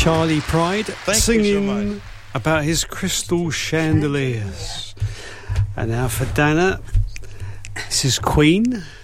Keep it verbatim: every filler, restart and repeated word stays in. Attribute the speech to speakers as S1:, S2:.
S1: Charlie Pride
S2: Thank
S1: singing
S2: you so
S1: about his crystal chandeliers. And now for Dana, this is Queen.